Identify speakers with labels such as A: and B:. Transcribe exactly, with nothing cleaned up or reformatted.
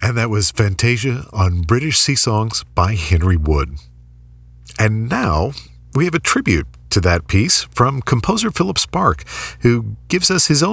A: And that was Fantasia on British Sea Songs by Henry Wood. And now we have a tribute to that piece from composer Philip Sparke, who gives us his own